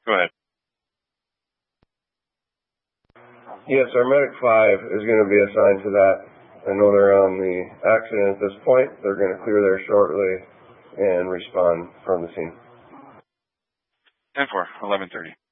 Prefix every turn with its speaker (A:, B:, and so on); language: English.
A: Go ahead.
B: Yes, our Medic 5 is going to be assigned to that. I know they're on the accident at this point. They're going to clear there shortly and respond from the scene.
A: 10-4, 11:30.